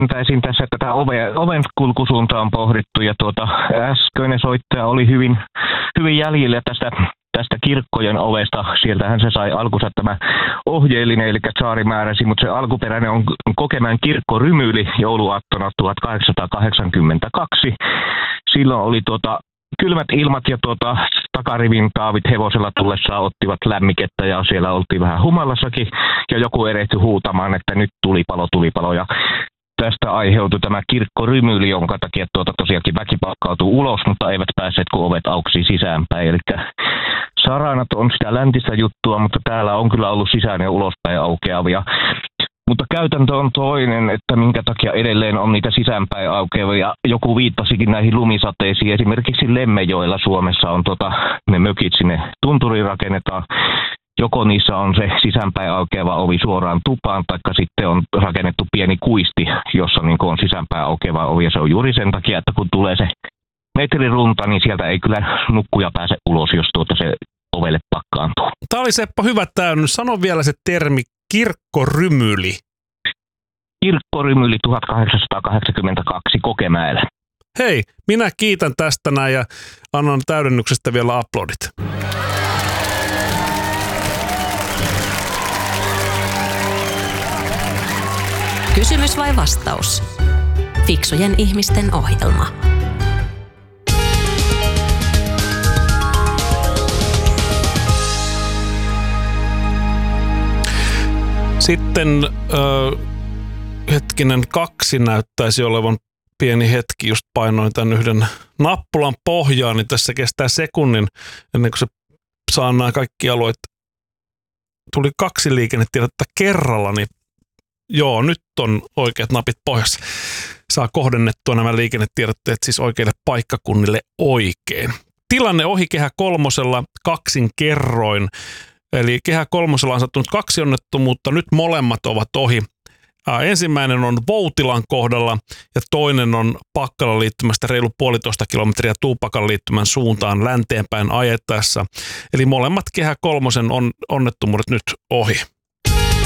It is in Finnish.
täysin tässä tätä oven kulkusuuntaa on pohdittu ja äskeinen soittaja oli hyvin jäljellä tästä kirkkojen ovesta. Sieltähän se sai alkunsa tämä ohjeellinen, eli tsaari määräsi, mutta se alkuperäinen on Kokemäen kirkkorymyli jouluaattona 1882. Silloin oli kylmät ilmat ja takarivin taavit hevosella tullessaan ottivat lämmikettä ja siellä oltiin vähän humalassakin ja joku erehtyi huutamaan, että nyt tulipalo ja tästä aiheutui tämä kirkkorymyli, jonka takia tosiaankin väki pakkautui ulos, mutta eivät päässeet, kun ovet auksi sisäänpäin. Eli saranat on sitä läntistä juttua, mutta täällä on kyllä ollut sisään ja ulospäin aukeavia. Mutta käytäntö on toinen, että minkä takia edelleen on niitä sisäänpäin aukeavia. Joku viittasikin näihin lumisateisiin. Esimerkiksi Lemmenjoella Suomessa on ne mökit sinne tunturiin rakennetaan. Joko niissä on se sisäänpäin aukeava ovi suoraan tupaan, taikka sitten on rakennettu pieni kuisti, jossa on sisäänpäin aukeava ovi. Ja se on juuri sen takia, että kun tulee se metrirunta, niin sieltä ei kyllä nukkuja pääse ulos, jos se ovelle pakkaantuu. Tämä oli Seppo hyvä täydennys. Sano vielä se termi kirkkorymyli. Kirkkorymyli 1882 Kokemäellä. Hei, minä kiitän tästä näin ja annan täydennyksestä vielä aplodit. Kysymys vai vastaus? Fiksujen ihmisten ohjelma. Sitten hetkinen 2 näyttäisi olevan pieni hetki. Just painoin tämän yhden nappulan pohjaan, niin tässä kestää sekunnin ennen kuin se saa nämä kaikki alueet. Tuli 2 liikennetiedotetta kerralla, niin joo, nyt on oikeat napit pohjassa. Saa kohdennettua nämä liikennetiedotteet siis oikeille paikkakunnille oikein. Tilanne ohi Kehä kolmosella 2 kerroin. Eli Kehä kolmosella on sattunut 2 onnettomuutta, nyt molemmat ovat ohi. Ensimmäinen on Voutilan kohdalla ja toinen on Pakkalan liittymästä reilu 1,5 kilometriä Tuupakan liittymän suuntaan länteenpäin ajettaessa. Eli molemmat Kehä kolmosen onnettomuudet nyt ohi.